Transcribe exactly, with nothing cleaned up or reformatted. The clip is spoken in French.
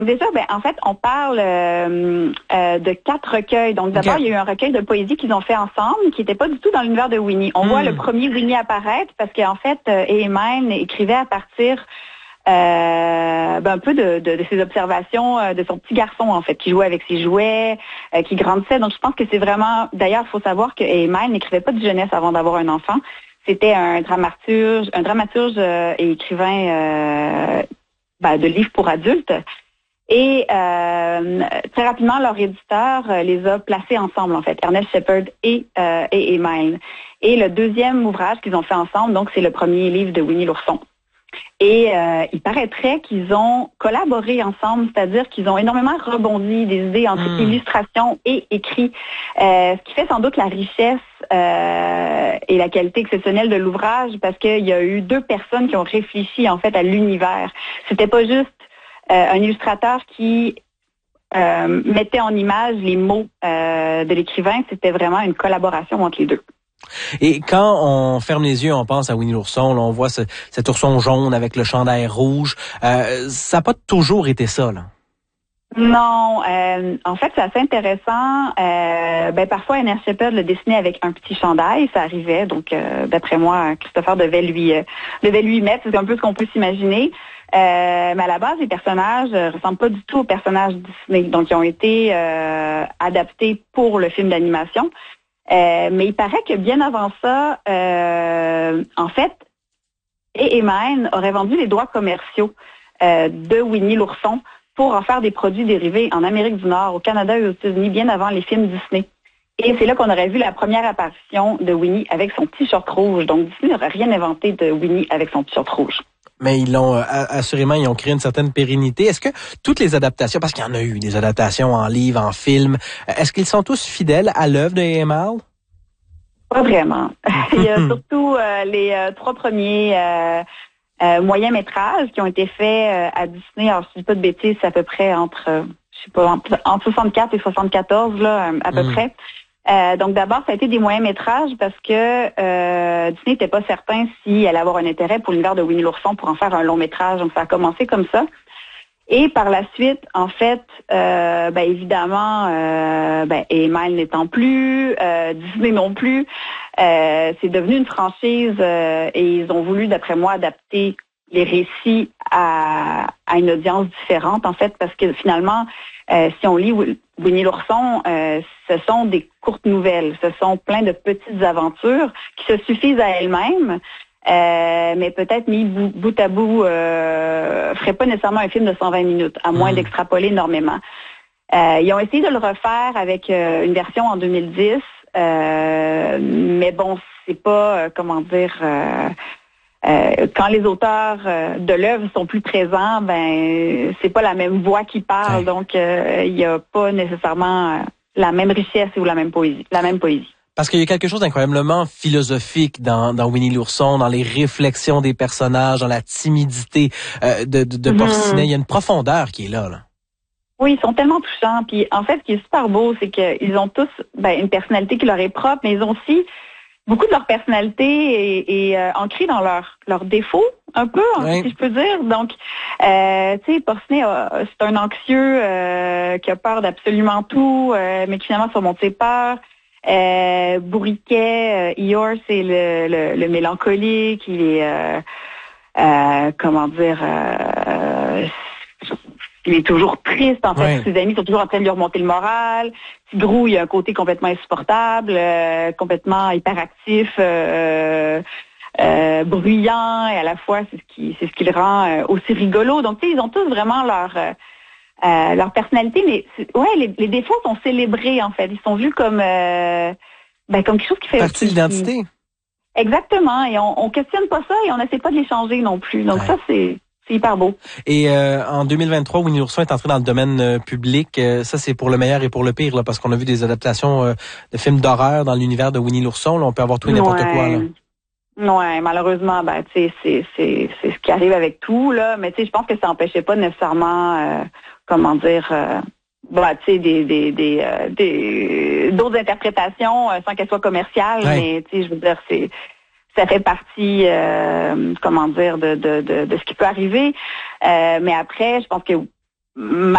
Déjà, ben en fait, on parle euh, euh, de quatre recueils. Donc d'abord, okay. il y a eu un recueil de poésie qu'ils ont fait ensemble, qui n'était pas du tout dans l'univers de Winnie. On mm. voit le premier Winnie apparaître parce qu'en fait, euh, Heyman écrivait à partir euh, ben, un peu de, de, de ses observations euh, de son petit garçon, en fait, qui jouait avec ses jouets, euh, qui grandissait. Donc je pense que c'est vraiment... D'ailleurs, il faut savoir que Heyman n'écrivait pas de jeunesse avant d'avoir un enfant. C'était un dramaturge, un dramaturge euh, et écrivain euh, ben, de livres pour adultes. Et euh, très rapidement, leur éditeur euh, les a placés ensemble, en fait, Ernest Shepard et, euh, et Heyman. Et le deuxième ouvrage qu'ils ont fait ensemble, donc c'est le premier livre de Winnie l'ourson. Et euh, il paraîtrait qu'ils ont collaboré ensemble, c'est-à-dire qu'ils ont énormément rebondi des idées entre mmh. illustration et écrit, euh, ce qui fait sans doute la richesse euh, et la qualité exceptionnelle de l'ouvrage, parce qu'il y a eu deux personnes qui ont réfléchi en fait à l'univers. C'était pas juste Euh, un illustrateur qui euh, mettait en image les mots euh, de l'écrivain, c'était vraiment une collaboration entre les deux. Et quand on ferme les yeux, on pense à Winnie l'ourson, là, on voit ce, cet ourson jaune avec le chandail rouge. Euh, ça n'a pas toujours été ça, là. Non, euh, en fait, c'est assez intéressant. Euh, ben parfois, Ernest Shepard le dessinait avec un petit chandail, ça arrivait. Donc, euh, d'après moi, Christopher devait lui euh, devait lui mettre. C'est un peu ce qu'on peut s'imaginer. Euh, mais à la base, les personnages euh, ressemblent pas du tout aux personnages Disney, donc ils ont été euh, adaptés pour le film d'animation. Euh, mais il paraît que bien avant ça, euh, en fait, Heyman aurait vendu les droits commerciaux euh, de Winnie l'ourson pour en faire des produits dérivés en Amérique du Nord, au Canada et aux États-Unis, bien avant les films Disney. Et c'est là qu'on aurait vu la première apparition de Winnie avec son petit short rouge. Donc Disney n'aurait rien inventé de Winnie avec son petit short rouge. Mais ils l'ont, euh, assurément, ils ont créé une certaine pérennité. Est-ce que toutes les adaptations, parce qu'il y en a eu des adaptations en livre, en film, est-ce qu'ils sont tous fidèles à l'œuvre de Heyman? Pas vraiment. Il y a surtout euh, les euh, trois premiers euh, euh, moyens métrages qui ont été faits euh, à Disney. Alors, je dis pas de bêtises, c'est à peu près entre, euh, je sais pas, entre, entre soixante-quatre et soixante-quatorze, là, à peu mm. près. Euh, donc d'abord, ça a été des moyens-métrages parce que euh, Disney n'était pas certain s'il allait avoir un intérêt pour l'univers de Winnie l'ourson pour en faire un long-métrage. Donc ça a commencé comme ça. Et par la suite, en fait, euh, ben évidemment, euh, ben Heyman n'étant plus, euh, Disney non plus, euh, c'est devenu une franchise euh, et ils ont voulu, d'après moi, adapter les récits à, à une audience différente, en fait, parce que finalement, euh, si on lit Winnie l'ourson, euh, ce sont des courtes nouvelles, ce sont plein de petites aventures qui se suffisent à elles-mêmes, euh, mais peut-être mis bout, bout à bout, euh, ferait pas nécessairement un film de cent vingt minutes, à moins mmh. d'extrapoler énormément. Euh, ils ont essayé de le refaire avec euh, une version en deux mille dix, euh, mais bon, c'est pas, euh, comment dire... Euh, Euh, quand les auteurs euh, de l'œuvre sont plus présents, ben c'est pas la même voix qui parle, ouais. donc euh, il y a pas nécessairement euh, la même richesse ou la même poésie, la même poésie. Parce qu'il y a quelque chose d'incroyablement philosophique dans, dans Winnie l'ourson, dans les réflexions des personnages, dans la timidité euh, de, de, de mm-hmm. Porcinet. Il y a une profondeur qui est là, là. Oui, ils sont tellement touchants. Puis en fait, ce qui est super beau, c'est qu'ils ont tous ben, une personnalité qui leur est propre, mais ils ont aussi beaucoup de leur personnalité est, est euh, ancrée dans leurs leur défauts, un peu, oui. si je peux dire. Donc, euh, tu sais, Porcinet, euh, c'est un anxieux euh, qui a peur d'absolument tout, euh, mais qui finalement surmonte ses peurs. Euh, Bourriquet, euh, Eeyore, c'est le, le, le mélancolique, il est, euh, euh, comment dire... Euh, il est toujours triste, en fait. Oui. Ses amis sont toujours en train de lui remonter le moral. Tigrou, il a un côté complètement insupportable, euh, complètement hyperactif, euh, euh, bruyant, et à la fois, c'est ce qui, c'est ce qui le rend euh, aussi rigolo. Donc, tu sais, ils ont tous vraiment leur, euh, leur personnalité, mais ouais, les, les défauts sont célébrés, en fait. Ils sont vus comme, euh, ben, comme quelque chose qui fait partie de l'identité. Exactement. Et on, on questionne pas ça et on n'essaie pas de les changer non plus. Donc, ouais. ça, c'est, c'est hyper beau. Et euh, en deux mille vingt-trois, Winnie l'ourson est entré dans le domaine euh, public. Euh, ça, c'est pour le meilleur et pour le pire, là, parce qu'on a vu des adaptations euh, de films d'horreur dans l'univers de Winnie l'ourson. Là, on peut avoir tout et n'importe ouais. quoi. Là. Ouais, malheureusement, ben, tu sais, c'est, c'est, c'est ce qui arrive avec tout, là. Mais tu sais, je pense que ça n'empêchait pas nécessairement, euh, comment dire, euh, bah, tu sais, des, des, des, euh, des, d'autres interprétations euh, sans qu'elles soient commerciales. Ouais. Mais tu sais, je veux dire, c'est, ça fait partie, euh, comment dire, de, de, de, de ce qui peut arriver. Euh, mais après, je pense que